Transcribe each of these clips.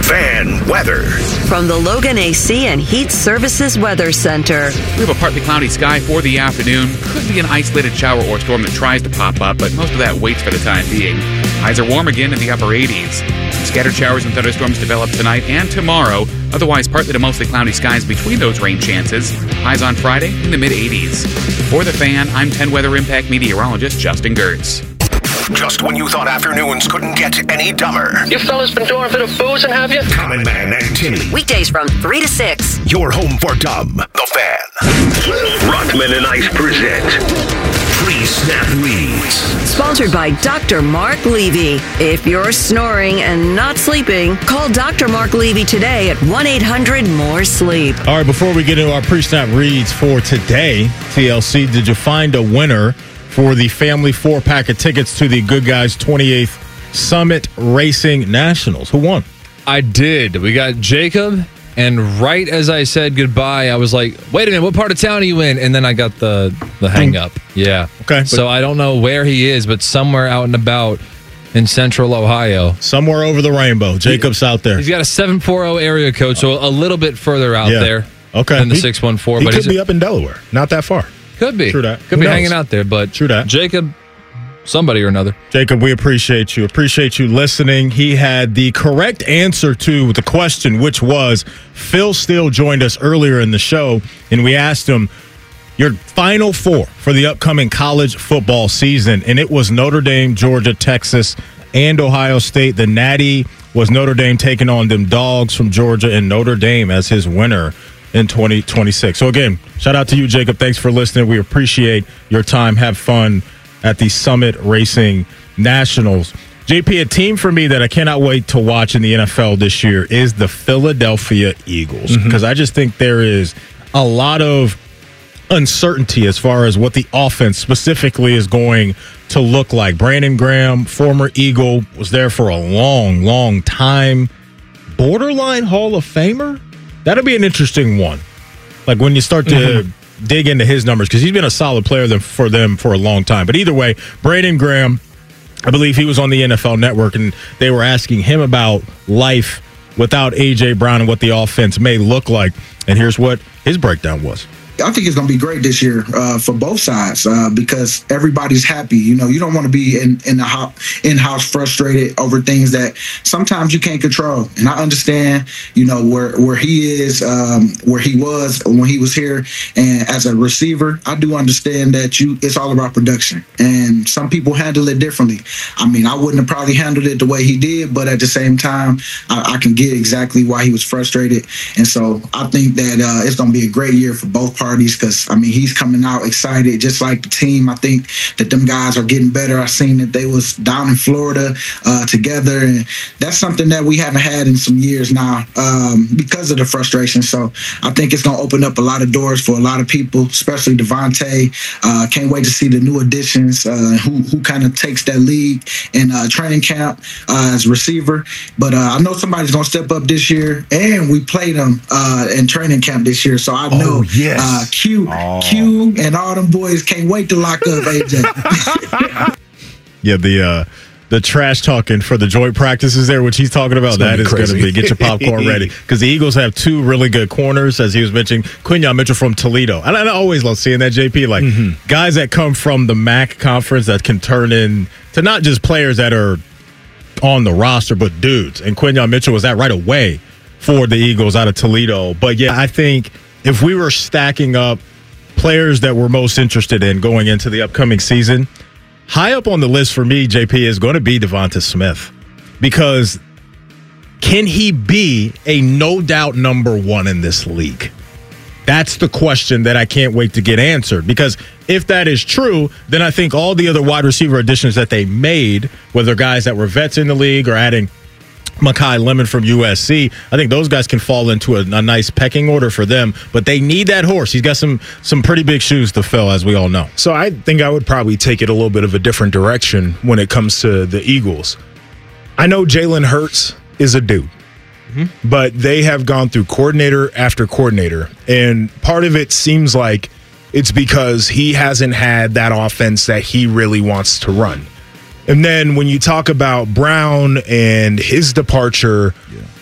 Fan weather. From the Logan AC and Heat Services Weather Center. We have a partly cloudy sky for the afternoon. Could be an isolated shower or storm that tries to pop up, but most of that waits for the time being. Highs are warm again in the upper 80s. Some scattered showers and thunderstorms develop tonight and tomorrow. Otherwise, partly to mostly cloudy skies between those rain chances. Highs on Friday in the mid-80s. For The Fan, I'm 10 Weather Impact meteorologist Justin Gertz. Just when you thought afternoons couldn't get any dumber. You fellas been doing a bit of boozing, have you? Common Man and Timmy. Weekdays from 3 to 6. Your home for dumb. The Fan. Rockman and Ice present Pre-Snap Reads. Sponsored by Dr. Mark Levy. If you're snoring and not sleeping, call Dr. Mark Levy today at 1-800-MORE-SLEEP. All right, before we get into our pre-snap reads for today, TLC, did you find a winner for the family 4-pack of tickets to the Good Guys 28th Summit Racing Nationals? Who won? I did. We got Jacob, and right as I said goodbye, I was like, wait a minute, what part of town are you in? And then I got the hang up. Yeah. Okay. So I don't know where he is, but somewhere out and about in central Ohio. Somewhere over the rainbow. Jacob's out there. He's got a 740 area code, so a little bit further out there than the 614. He But could be up in Delaware. Not that far. Could be. True that. Could Who be knows? hanging out there, but True that. Jacob, somebody or another. Jacob, we appreciate you. Appreciate you listening. He had the correct answer to the question, which was Phil Steele joined us earlier in the show, and we asked him your final four for the upcoming college football season, and it was Notre Dame, Georgia, Texas, and Ohio State. The Natty was Notre Dame taking on them Dogs from Georgia, and Notre Dame as his winner in 2026. So again, shout out to you, Jacob. Thanks for listening. We appreciate your time. Have fun at the Summit Racing Nationals. JP, a team for me that I cannot wait to watch in the NFL this year is the Philadelphia Eagles, because I just think there is a lot of uncertainty as far as what the offense specifically is going to look like. Brandon Graham, former Eagle, was there for a long, long time. Borderline Hall of Famer? That'll be an interesting one. Like when you start to dig into his numbers, because he's been a solid player for them for a long time. But either way, Brandon Graham, I believe he was on the NFL Network, and they were asking him about life without A.J. Brown and what the offense may look like. And here's what his breakdown was. I think it's going to be great this year for both sides because everybody's happy. You know, you don't want to be in-house frustrated over things that sometimes you can't control. And I understand, you know, where he is, where he was when he was here. And as a receiver, I do understand that it's all about production. And some people handle it differently. I mean, I wouldn't have probably handled it the way he did, but at the same time, I can get exactly why he was frustrated. And so I think that it's going to be a great year for both parties. Because, I mean, he's coming out excited, just like the team. I think that them guys are getting better. I've seen that they was down in Florida together, and that's something that we haven't had in some years now because of the frustration. So I think it's going to open up a lot of doors for a lot of people, especially Devontae. Can't wait to see the new additions, who kind of takes that lead in training camp as receiver. But I know somebody's going to step up this year, and we played them in training camp this year. So I know Q and all them boys can't wait to lock up AJ. Yeah, the trash talking for the joint practices there, which he's talking about, that is going to be, get your popcorn ready. Because the Eagles have two really good corners, as he was mentioning, Quinyon Mitchell from Toledo. And I always love seeing that, JP, like guys that come from the MAC conference that can turn in to not just players that are on the roster, but dudes. And Quinyon Mitchell was that right away for the Eagles out of Toledo. But yeah, I think if we were stacking up players that we're most interested in going into the upcoming season, high up on the list for me, JP, is going to be Devonta Smith. Because can he be a no-doubt number one in this league? That's the question that I can't wait to get answered. Because if that is true, then I think all the other wide receiver additions that they made, whether guys that were vets in the league or adding Mekhi Lemon from USC, I think those guys can fall into a nice pecking order for them, but they need that horse. He's got some pretty big shoes to fill, as we all know. So I think I would probably take it a little bit of a different direction when it comes to the Eagles. I know Jalen Hurts is a dude, but they have gone through coordinator after coordinator, and part of it seems like it's because he hasn't had that offense that he really wants to run. And then when you talk about Brown and his departure,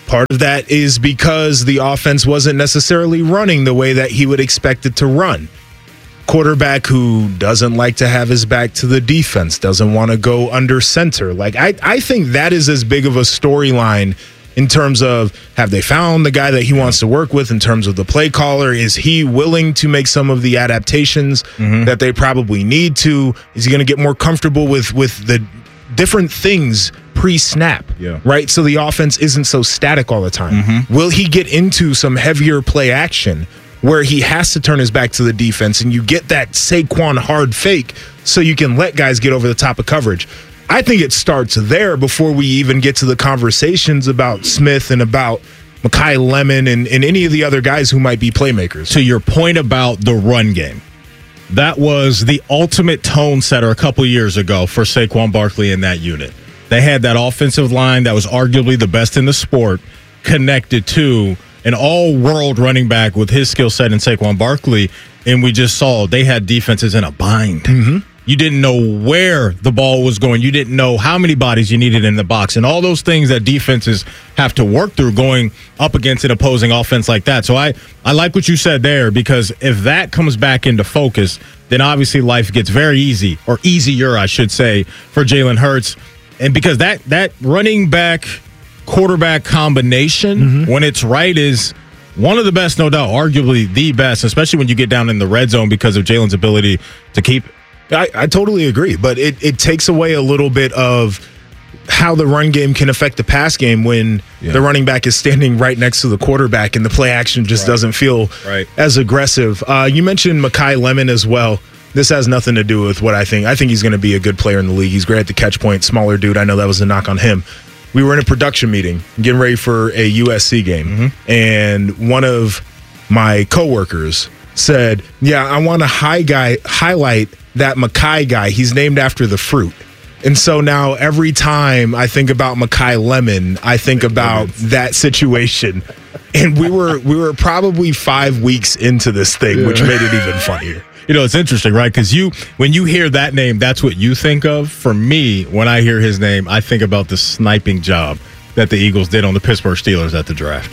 Part of that is because the offense wasn't necessarily running the way that he would expect it to run. Quarterback who doesn't like to have his back to the defense, doesn't want to go under center. Like, I think that is as big of a storyline in terms of, have they found the guy that he wants to work with in terms of the play caller? Is he willing to make some of the adaptations that they probably need to? Is he going to get more comfortable with the different things pre-snap, right? So the offense isn't so static all the time. Will he get into some heavier play action where he has to turn his back to the defense and you get that Saquon hard fake so you can let guys get over the top of coverage? I think it starts there before we even get to the conversations about Smith and about Mekhi Lemon and any of the other guys who might be playmakers. To your point about the run game, that was the ultimate tone setter a couple years ago for Saquon Barkley in that unit. They had that offensive line that was arguably the best in the sport connected to an all-world running back with his skill set in Saquon Barkley, and we just saw they had defenses in a bind. You didn't know where the ball was going. You didn't know how many bodies you needed in the box and all those things that defenses have to work through going up against an opposing offense like that. So I like what you said there, because if that comes back into focus, then obviously life gets very easy, or easier, I should say, for Jalen Hurts. And because that running back quarterback combination, when it's right, is one of the best, no doubt, arguably the best, especially when you get down in the red zone because of Jalen's ability to keep it. I totally agree, but it takes away a little bit of how the run game can affect the pass game when the running back is standing right next to the quarterback and the play action just doesn't feel as aggressive. You mentioned Mekhi Lemon as well. This has nothing to do with what I think. I think he's going to be a good player in the league. He's great at the catch point, smaller dude. I know that was a knock on him. We were in a production meeting getting ready for a USC game, and one of my coworkers said, I want to highlight that Mekhi guy. He's named after the fruit. And so now every time I think about Mekhi Lemon, I think about that situation. And we were probably 5 weeks into this thing, which made it even funnier. You know, it's interesting, right? Because when you hear that name, that's what you think of. For me, when I hear his name, I think about the sniping job that the Eagles did on the Pittsburgh Steelers at the draft.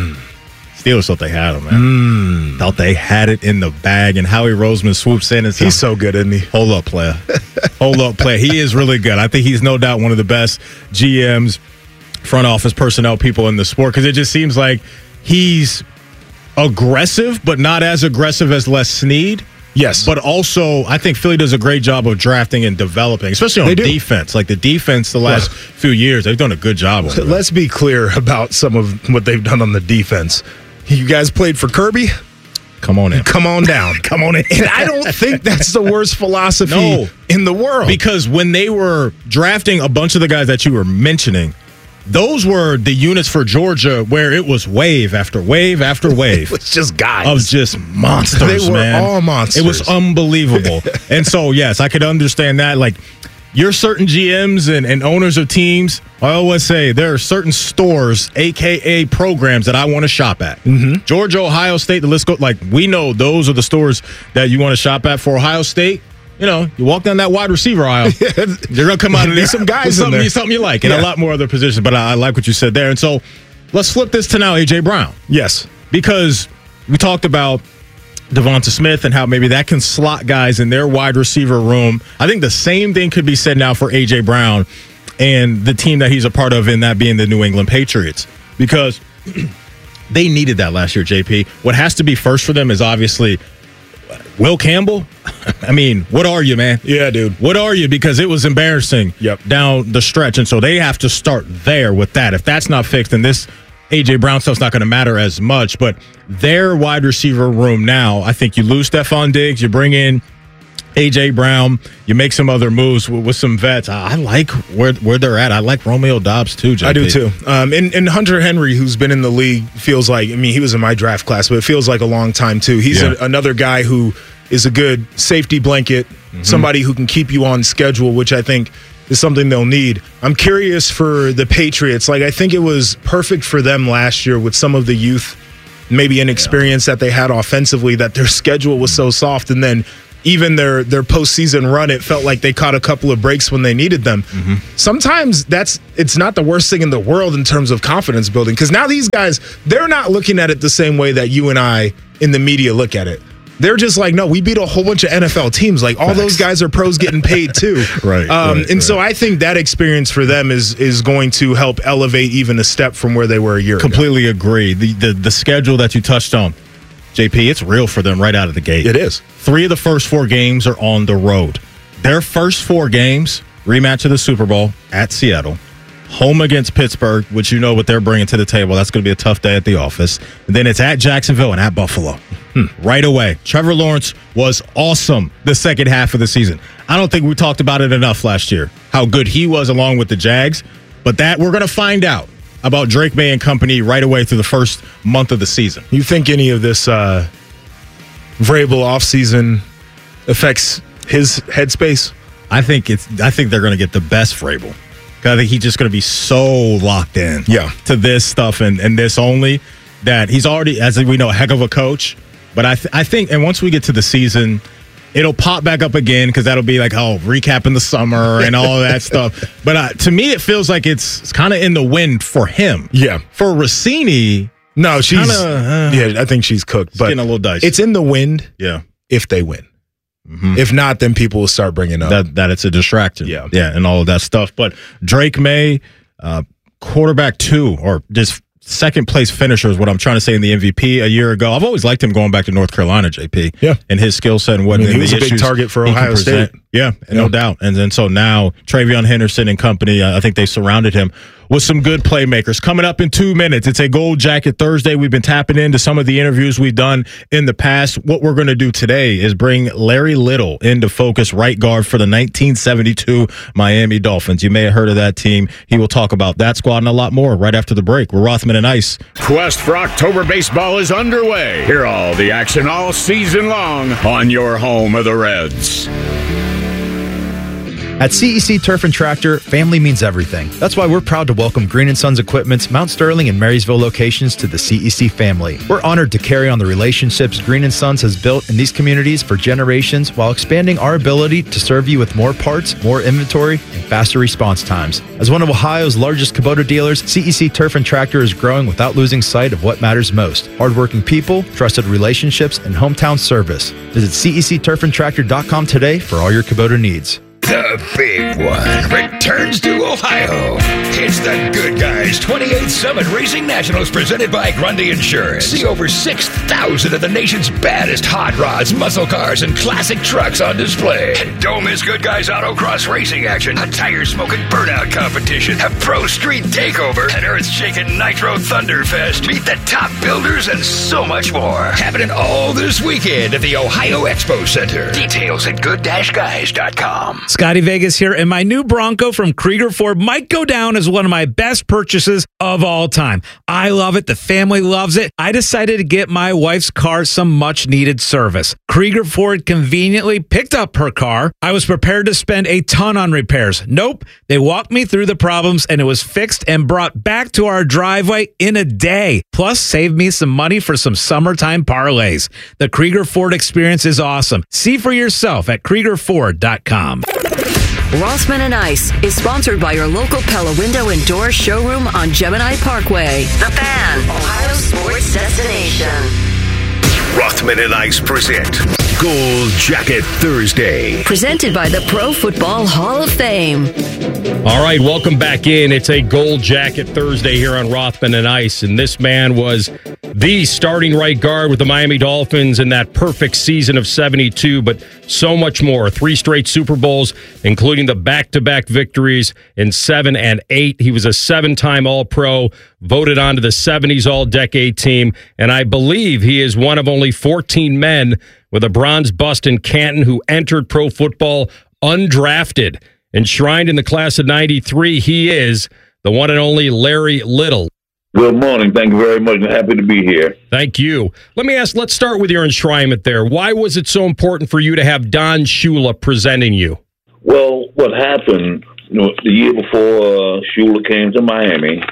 Steelers thought they had him, man. Thought they had it in the bag, and Howie Roseman swoops in and says, he's so good, isn't he? Hold up, player. Hold up, player. He is really good. I think he's no doubt one of the best GMs, front office personnel people in the sport, because it just seems like he's aggressive, but not as aggressive as Les Snead. Yes. But also, I think Philly does a great job of drafting and developing, especially on defense. Like the defense the last few years, they've done a good job. Let's be clear about some of what they've done on the defense. You guys played for Kirby? Come on in. Come on down. Come on in. And I don't think that's the worst philosophy in the world. Because when they were drafting a bunch of the guys that you were mentioning, those were the units for Georgia where it was wave after wave after wave. It was just guys. Of just monsters, they were all monsters. It was unbelievable. And so, yes, I could understand that. Like, you're certain GMs and owners of teams, I always say there are certain stores, a.k.a. programs, that I want to shop at. Georgia, Ohio State, the list goes. Like, we know those are the stores that you want to shop at. For Ohio State, you know, you walk down that wide receiver aisle, they're going to come out of there. Some guys in there. Something you like, and a lot more other positions. But I like what you said there. And so let's flip this to now A.J. Brown. Yes. Because we talked about Devonta Smith and how maybe that can slot guys in their wide receiver room. I think the same thing could be said now for A.J. Brown and the team that he's a part of, in that being the New England Patriots. Because they needed that last year, JP. What has to be first for them is obviously Will Campbell. I mean, what are you, man? Yeah, dude. What are you? Because it was embarrassing down the stretch. And so they have to start there with that. If that's not fixed, then this A.J. Brown stuff's not going to matter as much. But their wide receiver room now, I think you lose Stephon Diggs, you bring in A.J. Brown, you make some other moves with some vets. I like where they're at. I like Romeo Doubs too, JP. I do too. And Hunter Henry, who's been in the league, feels like, I mean, he was in my draft class, but it feels like a long time too. He's another guy who is a good safety blanket, somebody who can keep you on schedule, which I think is something they'll need. I'm curious for the Patriots. Like, I think it was perfect for them last year with some of the youth, maybe inexperience that they had offensively, that their schedule was so soft. And then even their postseason run, it felt like they caught a couple of breaks when they needed them. Sometimes it's not the worst thing in the world in terms of confidence building, because now these guys, they're not looking at it the same way that you and I in the media look at it. They're just like, no, we beat a whole bunch of NFL teams. Like, all those guys are pros getting paid too. Right. So I think that experience for them is going to help elevate even a step from where they were a year ago. Completely agree. The schedule that you touched on, JP, it's real for them right out of the gate. It is. 3 of the first 4 games are on the road. Their first 4 games, rematch of the Super Bowl at Seattle, home against Pittsburgh, which you know what they're bringing to the table. That's going to be a tough day at the office. And then it's at Jacksonville and at Buffalo. Right away. Trevor Lawrence was awesome the second half of the season. I don't think we talked about it enough last year, how good he was along with the Jags. But that we're going to find out about Drake May and company right away through the first month of the season. You think any of this Vrabel offseason affects his headspace? I think they're going to get the best Vrabel. I think he's just going to be so locked in to this stuff and this only, that he's already, as we know, a heck of a coach. But I think, and once we get to the season, it'll pop back up again, because that'll be like, recapping the summer and all of that stuff. But to me, it feels like it's kind of in the wind for him. Yeah. For Rossini, no, she's I think she's cooked. But getting a little dicey. It's in the wind. Yeah. If they win. If not, then people will start bringing up that it's a distraction. Yeah, and all of that stuff. But Drake May, quarterback 2, or just second place finisher is what I'm trying to say in the MVP a year ago. I've always liked him going back to North Carolina, JP. Yeah, and his skill set and what he was a big target for Ohio State. Yeah, no doubt. And then so now Travion Henderson and company, I think they surrounded him with some good playmakers. Coming up in 2 minutes, it's a Gold Jacket Thursday. We've been tapping into some of the interviews we've done in the past. What we're going to do today is bring Larry Little into focus, right guard for the 1972 Miami Dolphins. You may have heard of that team. He will talk about that squad and a lot more right after the break. We're Rothman and Ice. Quest for October baseball is underway. Hear all the action all season long on your home of the Reds. At CEC Turf and Tractor, family means everything. That's why we're proud to welcome Green & Sons Equipment's Mount Sterling and Marysville locations to the CEC family. We're honored to carry on the relationships Green & Sons has built in these communities for generations, while expanding our ability to serve you with more parts, more inventory, and faster response times. As one of Ohio's largest Kubota dealers, CEC Turf and Tractor is growing without losing sight of what matters most: hardworking people, trusted relationships, and hometown service. Visit CECTurfandTractor.com today for all your Kubota needs. The big one returns to Ohio. It's the Good Guys 28 Summit Racing Nationals presented by Grundy Insurance. See over 6,000 of the nation's baddest hot rods, muscle cars, and classic trucks on display. And don't miss Good Guys Autocross racing action, a tire-smoking burnout competition, a pro street takeover, an earth-shaking Nitro Thunderfest. Meet the top builders and so much more. Happening all this weekend at the Ohio Expo Center. Details at good-guys.com. Scotty Vegas here, and my new Bronco from Krieger Ford might go down as one of my best purchases of all time. I love it. The family loves it. I decided to get my wife's car some much-needed service. Krieger Ford conveniently picked up her car. I was prepared to spend a ton on repairs. Nope. They walked me through the problems, and it was fixed and brought back to our driveway in a day. Plus, saved me some money for some summertime parlays. The Krieger Ford experience is awesome. See for yourself at KriegerFord.com. Rothman and Ice is sponsored by your local Pella Window and Door showroom on Gemini Parkway. The Fan, Ohio sports destination. Rothman and Ice present Gold Jacket Thursday. Presented by the Pro Football Hall of Fame. All right, welcome back in. It's a Gold Jacket Thursday here on Rothman and Ice, and this man was the starting right guard with the Miami Dolphins in that perfect season of 72, but so much more. 3 straight Super Bowls, including the back-to-back victories in 7 and 8. He was a 7-time All-Pro, voted onto the 70s All-Decade team, and I believe he is one of only 14 men with a bronze bust in Canton who entered pro football undrafted. Enshrined in the class of 93, he is the one and only Larry Little. Good morning. Thank you very much. I'm happy to be here. Thank you. Let's start with your enshrinement there. Why was it so important for you to have Don Shula presenting you? Well, what happened, the year before Shula came to Miami,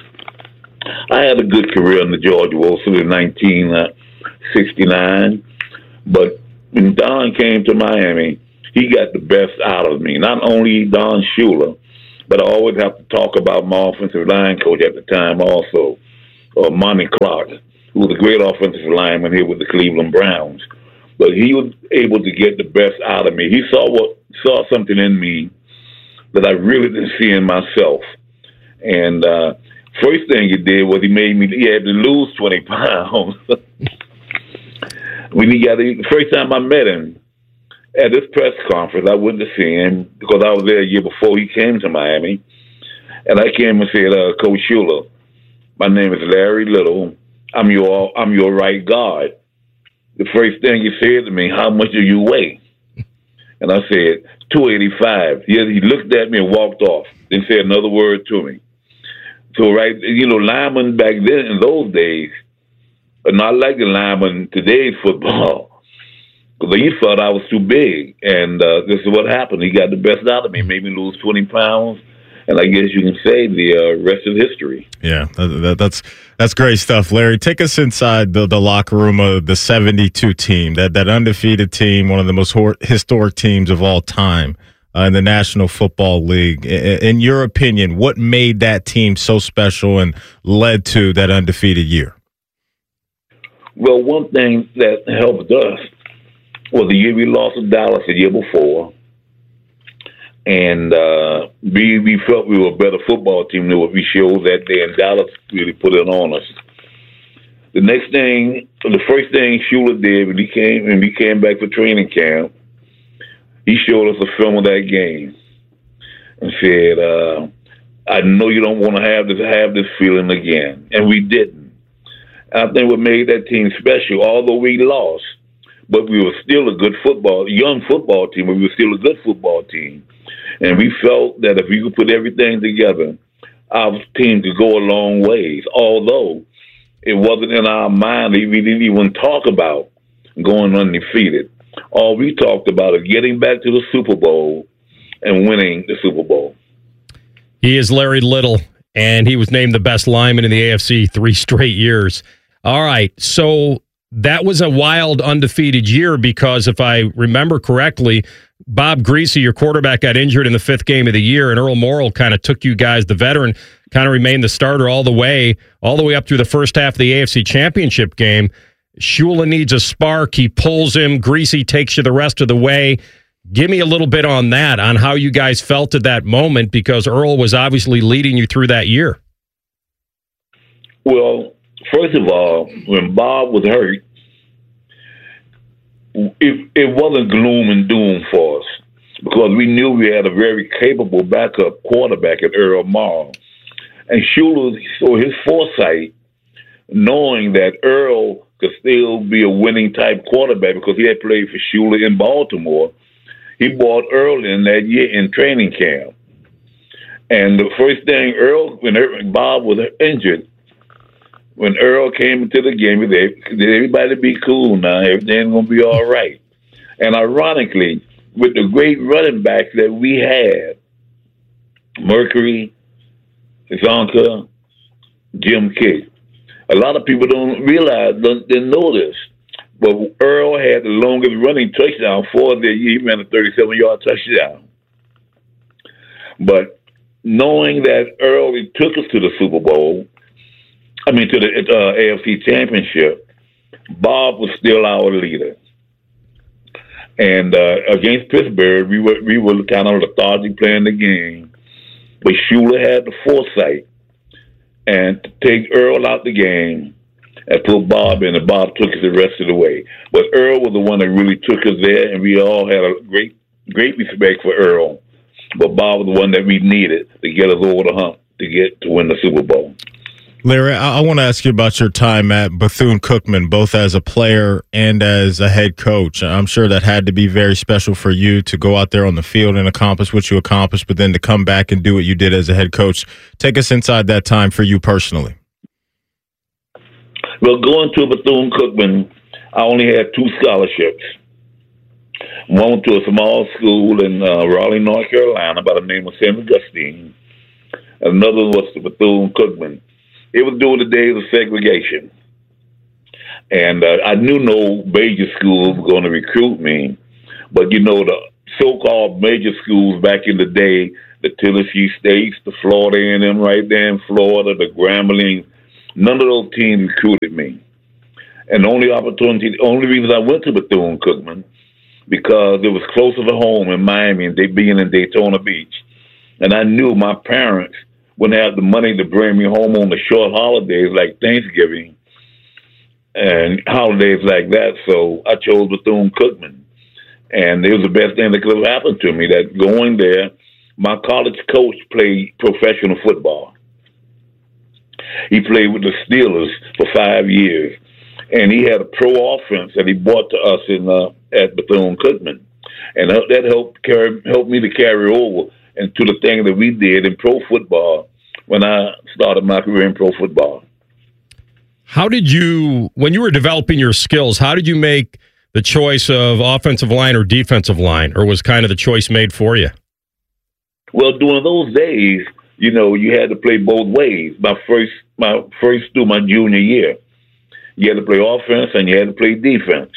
I had a good career in the Georgia Wolves in 1969, but when Don came to Miami, he got the best out of me. Not only Don Shula, but I always have to talk about my offensive line coach at the time also, Monty Clark, who was a great offensive lineman here with the Cleveland Browns. But he was able to get the best out of me. He saw something in me that I really didn't see in myself. And first thing he did was he had to lose 20 pounds. The first time I met him, at this press conference, I went to see him because I was there a year before he came to Miami. And I came and said, Coach Shula, my name is Larry Little. I'm your right guard. The first thing he said to me, how much do you weigh? And I said, 285. He looked at me and walked off. Didn't say another word to me. So, linemen back then in those days are not like the linemen in today's football. Because he thought I was too big. And this is what happened. He got the best out of me, made me lose 20 pounds. And I guess you can say the rest is history. Yeah, that's great stuff, Larry. Take us inside the locker room of the 72 team, that undefeated team, one of the most historic teams of all time in the National Football League. In your opinion, what made that team so special and led to that undefeated year? Well, one thing that helped us was the year we lost to Dallas the year before. And we felt we were a better football team than what we showed that day, and Dallas really put it on us. The first thing Shula did when we came back for training camp, he showed us a film of that game and said, I know you don't want to have this feeling again. And we didn't. And I think what made that team special, although we lost, but we were still a young football team, but we were still a good football team. And we felt that if we could put everything together, our team could go a long ways. Although it wasn't in our mind, we didn't even talk about going undefeated. All we talked about is getting back to the Super Bowl and winning the Super Bowl. He is Larry Little, and he was named the best lineman in the AFC 3 straight years. All right, so that was a wild undefeated year because if I remember correctly, Bob Griese, your quarterback, got injured in the 5th game of the year, and Earl Morrall kind of took you guys, the veteran, kind of remained the starter all the way up through the first half of the AFC Championship game. Shula needs a spark. He pulls him. Griese takes you the rest of the way. Give me a little bit on that, on how you guys felt at that moment, because Earl was obviously leading you through that year. Well, first of all, when Bob was hurt, it wasn't gloom and doom for us because we knew we had a very capable backup quarterback in Earl Morrall. And Shula saw his foresight, knowing that Earl could still be a winning type quarterback because he had played for Shula in Baltimore. He brought Earl in that year in training camp. And the first thing when Bob was injured, when Earl came into the game, he said, everybody be cool now. Everything's going to be all right. And ironically, with the great running backs that we had, Mercury, Zonka, Jim Kidd, a lot of people didn't know this, but Earl had the longest running touchdown for the year. He ran a 37-yard touchdown. But knowing that Earl took us to the Super Bowl, to the AFC Championship, Bob was still our leader. And against Pittsburgh, we were kind of lethargic playing the game. But Shula had the foresight and to take Earl out the game and put Bob in, and Bob took us the rest of the way. But Earl was the one that really took us there, and we all had a great respect for Earl. But Bob was the one that we needed to get us over the hump to win the Super Bowl. Larry, I want to ask you about your time at Bethune-Cookman, both as a player and as a head coach. I'm sure that had to be very special for you to go out there on the field and accomplish what you accomplished, but then to come back and do what you did as a head coach. Take us inside that time for you personally. Well, going to Bethune-Cookman, I only had 2 scholarships. One to a small school in Raleigh, North Carolina by the name of St. Augustine. Another was to Bethune-Cookman. It was during the days of segregation. And I knew no major schools were going to recruit me. But, you know, the so-called major schools back in the day, the Tennessee States, the Florida A&M right there in Florida, the Grambling, none of those teams recruited me. And the only reason I went to Bethune-Cookman, because it was closer to home in Miami and they being in Daytona Beach. And I knew my parents wouldn't have the money to bring me home on the short holidays like Thanksgiving and holidays like that. So I chose Bethune-Cookman. And it was the best thing that could have happened to me, that going there, my college coach played professional football. He played with the Steelers for 5 years. And he had a pro offense that he brought to us at Bethune-Cookman. And that helped me to carry over into the thing that we did in pro football when I started my career in pro football. How did you, when you were developing your skills, how did you make the choice of offensive line or defensive line, or was kind of the choice made for you? Well, during those days, you know, you had to play both ways. My first through my junior year, you had to play offense and you had to play defense.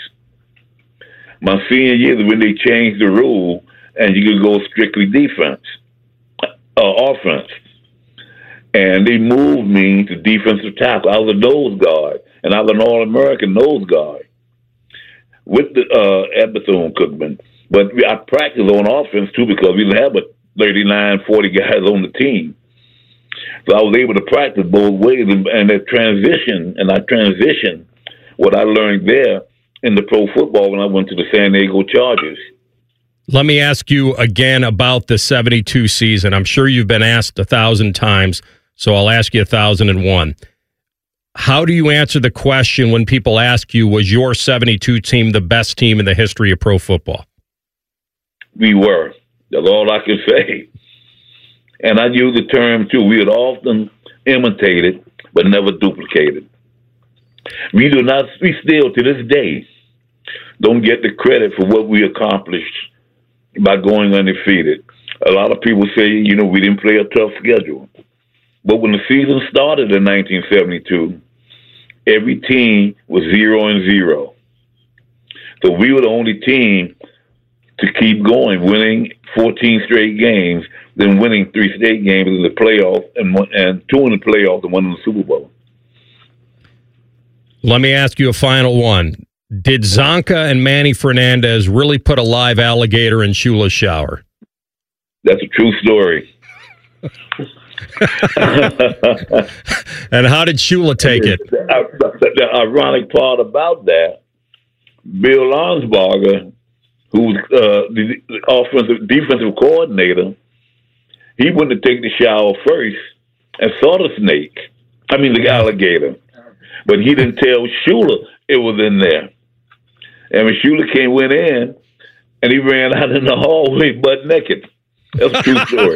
My senior year, when they changed the rule and you could go strictly offense, and they moved me to defensive tackle. I was a nose guard, and I was an All-American nose guard with at Bethune-Cookman. But I practiced on offense, too, because we didn't have but 39, 40 guys on the team. So I was able to practice both ways, and I transitioned what I learned there in the pro football when I went to the San Diego Chargers. Let me ask you again about the 72 season. I'm sure you've been asked 1,000 times, so I'll ask you 1,001. How do you answer the question when people ask you, was your 72 team the best team in the history of pro football? We were. That's all I can say. And I use the term, too. We had often imitated, but never duplicated. We still, to this day, don't get the credit for what we accomplished by going undefeated. A lot of people say, you know, we didn't play a tough schedule. But when the season started in 1972, every team was 0-0. So we were the only team to keep going, winning 14 straight games, then winning 3 straight games in the playoff and 2 in the playoff and 1 in the Super Bowl. Let me ask you a final one. Did Zonka and Manny Fernandez really put a live alligator in Shula's shower? That's a true story. And how did Shula take it? The ironic part about that, Bill Lonsberger, who's the defensive coordinator, he went to take the shower first and saw the alligator. But he didn't tell Shula it was in there. And when Shula went in, and he ran out in the hallway butt naked. That's a true story.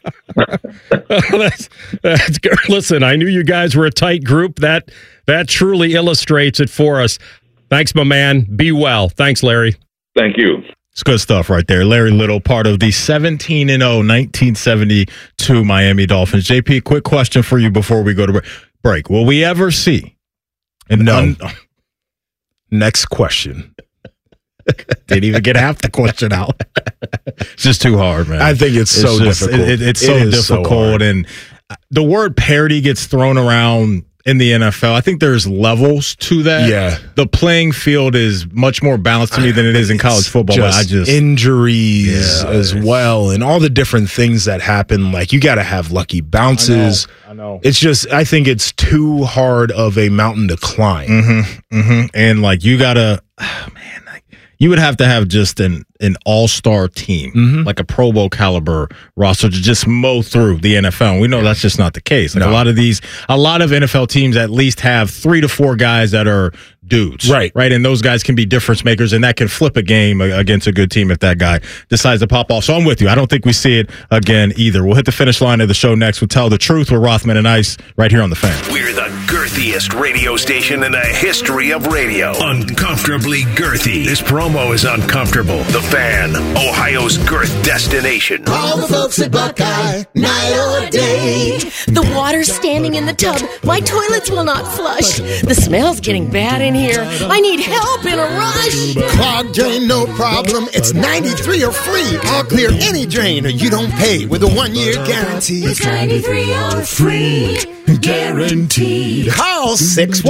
That's good. Listen, I knew you guys were a tight group. That truly illustrates it for us. Thanks, my man. Be well. Thanks, Larry. Thank you. It's good stuff right there. Larry Little, part of the 17-0 1972 Miami Dolphins. JP, quick question for you before we go to break. Will we ever see? No. Next question. Didn't even get half the question out. It's just too hard, man. I think it's so difficult. It's so difficult. And the word parity gets thrown around in the NFL. I think there's levels to that. Yeah. The playing field is much more balanced to me than it is in college football. Just injuries as well, and all the different things that happen. Like, you got to have lucky bounces. I know. It's just, I think it's too hard of a mountain to climb. Mm-hmm, mm-hmm. And like, you got to, you would have to have just an all-star team, like a Pro Bowl caliber roster to just mow through the NFL. And we know that's just not the case. Like a lot of NFL teams at least have 3 to 4 guys that are dudes. Right. And those guys can be difference makers, and that can flip a game against a good team if that guy decides to pop off. So I'm with you. I don't think we see it again either. We'll hit the finish line of the show next. We'll tell the truth with Rothman and Ice right here on The Fan. We're the girthiest radio station in the history of radio. Uncomfortably girthy. This promo is uncomfortable. The Fan, Ohio's girth destination. All the folks at Buckeye, night or day. The water's standing in the tub. My toilets will not flush. The smell's getting bad in here. I need help in a rush. Clogged drain, no problem. It's 93 or free. I'll clear any drain or you don't pay with a 1-year guarantee. It's 93 or free. Guaranteed. Call 610